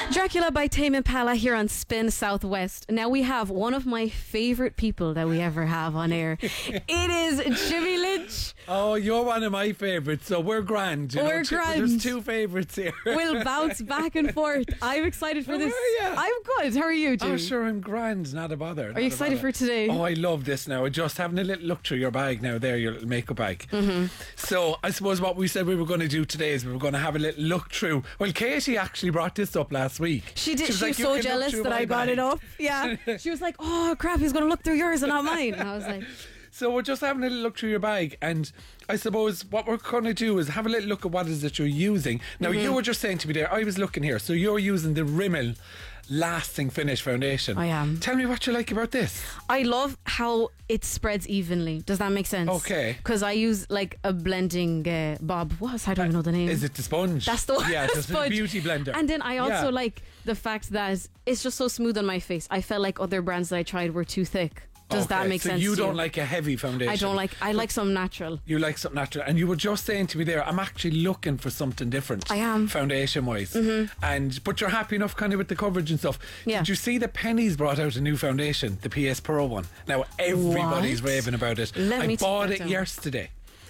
Dracula by Tame Impala here on Spin Southwest. Now we have one of my favourite people that we ever have on air. It is Jimmy Lynch. Oh, you're one of my favourites, so we're grand. We're grand. There's two favourites here. We'll bounce back and forth. I'm excited for this. Are you? I'm good. How are you, Jimmy? Oh, sure, I'm grand. Not a bother. Are you excited for today? Oh, I love this now. Just having a little look through your bag now there, your little makeup bag. Mm-hmm. So I suppose what we said we were going to do today is we were going to have a little look through. Well, Katie actually brought this up last week. She did. She was "You so can look jealous through that my I got bag." it up. Yeah. She was like, oh, crap, he's going to look through yours and not mine. And I was like... So we're just having a little look through your bag, and I suppose what we're going to do is have a little look at what it is that you're using. Now, you were just saying to me there, I was looking here, so you're using the Rimmel Lasting Finish Foundation. I am. Tell me what you like about this. I love how it spreads evenly. Does that make sense? Okay. Because I use like a blending bob. I don't even know the name. Is it the sponge? That's the one. Yeah, the it's a sponge. beauty blender. And then I also Yeah. like the fact that it's just so smooth on my face. I felt like other brands that I tried were too thick. Does that Okay, make so sense? you to don't like a heavy foundation? I like some natural. You like something natural, and you were just saying to me there, I'm actually looking for something different. I am. Foundation wise. But you're happy enough kind of with the coverage and stuff. Yeah. Did you see that Penny's brought out a new foundation, the PS Pro one? Now everybody's What? raving about it. Let me I take bought that it down. yesterday.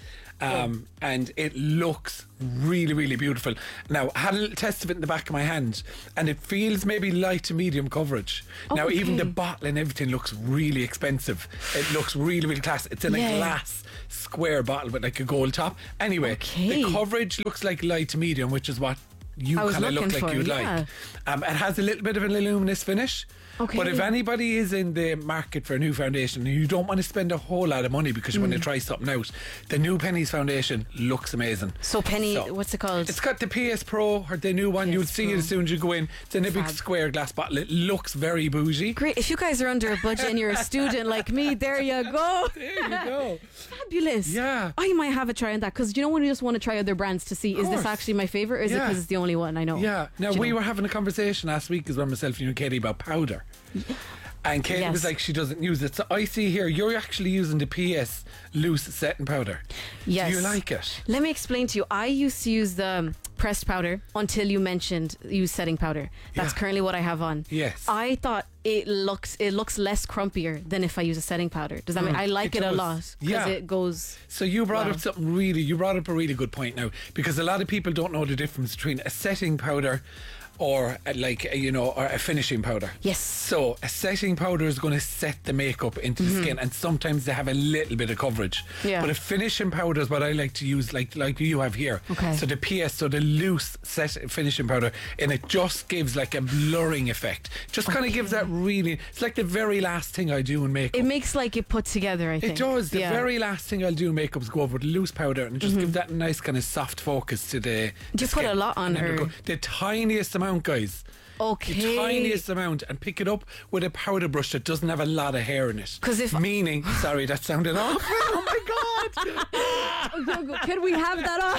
And it looks really, really beautiful. Now, I had a little test of it in the back of my hand, and it feels maybe light to medium coverage. Now, even Okay. the bottle and everything looks really expensive. It looks really, really class. It's in a Yeah. glass square bottle with like a gold top. Anyway, Okay. the coverage looks like light to medium, which is what you I was kind of look looking like for, you'd yeah. like. It has a little bit of an luminous finish. Okay. But if anybody is in the market for a new foundation and you don't want to spend a whole lot of money because you want to try something out, the new Penny's foundation looks amazing. So Penny, what's it called? It's got the PS Pro, or the new one. PS You'll see it Pro. as soon as you go in. It's in a big Fab. square glass bottle. It looks very bougie. Great. If you guys are under a budget and you're a student like me, there you go. There you go. Fabulous. Yeah. I might have a try on that because you know when you just want to try other brands to see is this course. actually my favourite or is it Yeah. because it's the only one I know? Yeah. Now, Do you we know? were having a conversation last week as well, myself and Katie, about powder. And Katie Yes. was like, she doesn't use it. So I see here, you're actually using the PS loose setting powder. Yes. Do you like it? Let me explain to you. I used to use the pressed powder until you mentioned use setting powder. That's Yeah. currently what I have on. Yes. I thought it looks less crumpier than if I use a setting powder. Does that mean I like it it a does. lot because Yeah. it goes. So you brought Wow. up you brought up a really good point now, because a lot of people don't know the difference between a setting powder or or a finishing powder. Yes. So a setting powder is going to set the makeup into the skin, and sometimes they have a little bit of coverage. Yeah. But a finishing powder is what I like to use, like you have here. Okay. So the PS, so the loose finishing powder, and it just gives like a blurring effect. Just kind of gives that really. It's like the very last thing I do in makeup. It makes like it put together, I think. It does. The Yeah. very last thing I'll do in makeup is go over with loose powder and just give that nice kind of soft focus to the. Do you put a lot on And then her? we'll go- the tiniest amount, guys. Okay. The tiniest amount, and pick it up with a powder brush that doesn't have a lot of hair in it. 'Cause if- meaning, sorry, that sounded awful. Oh my god! Can we have that on?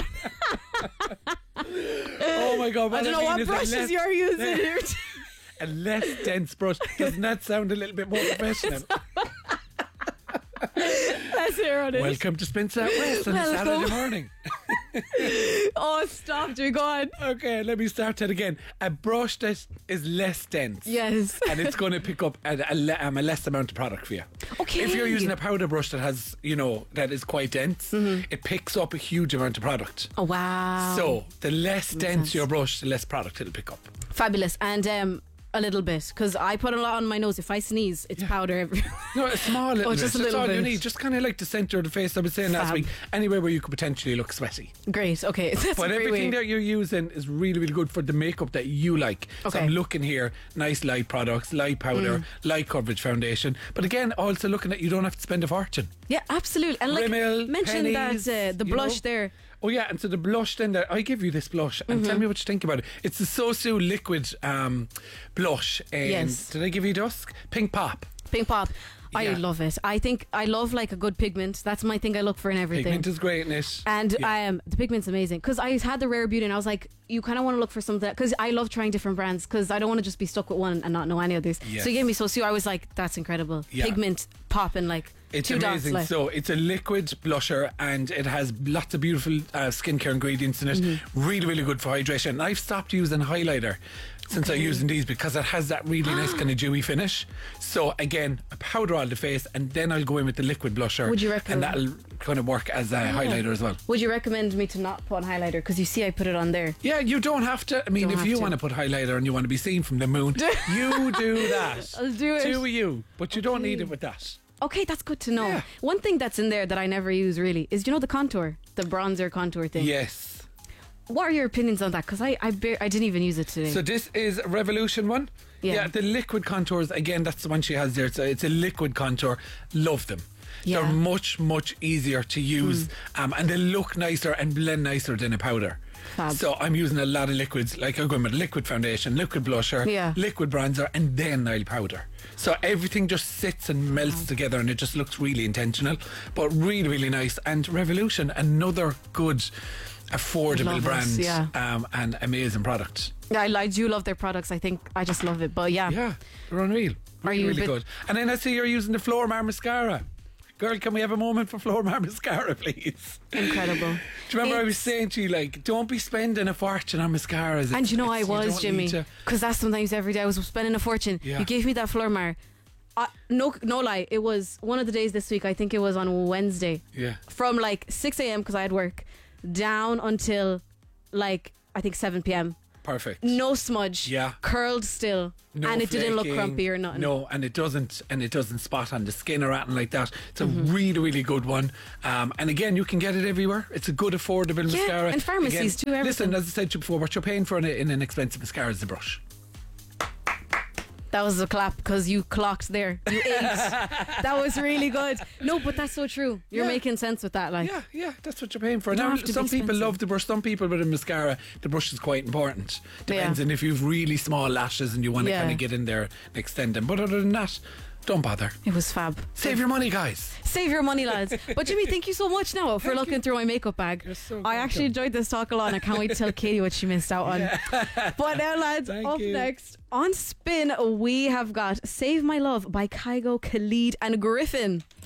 Oh my god! I don't know what brushes you're using here. A less dense brush. Doesn't that sound a little bit more professional? Let's hear on it. Welcome to Spin Southwest on a Welcome. Saturday morning. Oh, stop, Jimmy, go on. Okay, let me start that again. A brush that is less dense. Yes. And it's going to pick up a less amount of product for you. Okay. If you're using a powder brush that has, that is quite dense, it picks up a huge amount of product. Oh, wow. So the less dense sense. your brush, the less product it'll pick up. Fabulous. And a little bit, because I put a lot on my nose. If I sneeze, it's powder everywhere. No, a small little bit. just a That's little all you bit. need. Just kind of like the centre of the face. I was saying last Fab. week, anywhere where you could potentially look sweaty. Great. Okay. That's But a great everything way. that you're using is really, really good for the makeup that you like. So Okay. I'm looking here, nice light products, light powder, light coverage foundation. But again, also looking at you don't have to spend a fortune. Yeah, absolutely. And like Rimmel, mention Pennies, that the you blush know. there. Oh yeah, and so the blush then there, I give you this blush and tell me what you think about it. It's the Sosu liquid blush. And Yes. did I give you dusk? Pink Pop. Pink Pop. I Yeah. love it. I think I love like a good pigment. That's my thing I look for in everything. Pigment is great in it. And Yeah. the pigment's amazing because I had the Rare Beauty and I was like, you kind of want to look for something, because I love trying different brands, because I don't want to just be stuck with one and not know any others. Yes. So you gave me So I was like, that's incredible. Yeah. Pigment popping like It's 2 amazing. dots. Like. So it's a liquid blusher and it has lots of beautiful skincare ingredients in it. Really, really good for hydration. And I've stopped using highlighter since I'm using these because it has that really nice kind of dewy finish. So again, I powder all the face and then I'll go in with the liquid blusher. Would you recommend? And that'll kind of work as a highlighter as well. Would you recommend me to not put on highlighter? Because you see I put it on there. Yeah, you don't have to. I mean, Don't if have you to. want to put highlighter and you want to be seen from the moon, you do that. I'll do it. Do you? But you don't need it with that. Okay, that's good to know. Yeah. One thing that's in there that I never use really is, you know, the contour, the bronzer contour thing. Yes. What are your opinions on that? Because I didn't even use it today. So this is a Revolution one. Yeah. The liquid contours, again, that's the one she has there. It's a liquid contour. Love them. Yeah. They're much, much easier to use and they look nicer and blend nicer than a powder. Fab. So I'm using a lot of liquids, like I'm going with liquid foundation, liquid blusher, Yeah. liquid bronzer, and then I'll powder. So everything just sits and melts together and it just looks really intentional, but really, really nice. And Revolution, another good, affordable Love it, brand yeah. and amazing product. Yeah, I do love their products. I think I just love it. But yeah. Yeah, they're unreal. Are Really, you a really bit- good. And then I see you're using the Flormar mascara. Girl, can we have a moment for Flormar mascara, please? Incredible. Do you remember I was It's- saying to you, like, don't be spending a fortune on mascaras. And you know I you was, don't Jimmy, need to- because that's sometimes every day I was spending a fortune. Yeah. You gave me that Flormar. No lie, it was one of the days this week. I think it was on Wednesday. Yeah. From like 6 a.m. because I had work, down until like I think 7 p.m. Perfect. No smudge. Yeah. Curled still. No and it didn't look flaking, crumpy or nothing. No, and it doesn't spot on the skin or anything like that. It's a Mm-hmm. really, really good one. And again, you can get it everywhere. It's a good, affordable Yeah, mascara. and pharmacies too, everything. Listen, as I said to you before, what you're paying for in an expensive mascara is the brush. That was a clap because you clocked there. You ate. That was really good. No, but that's so true. You're Yeah. making sense with that. Like, Yeah, that's what you're paying for. You don't Now, have to be some people expensive. love the brush. Some people with a mascara, the brush is quite important. Depends Yeah. on if you've really small lashes and you want to Yeah. kind of get in there and extend them. But other than that, don't bother. it was fab. Save your money, guys. Save your money, lads. But Jimmy, thank you so much now for looking through my makeup bag. You're so I actually enjoyed this talk a lot and I can't wait to tell Katie what she missed out on. But now, lads, Thank up you. next on Spin, we have got Save My Love by Kygo, Khalid and Griffin.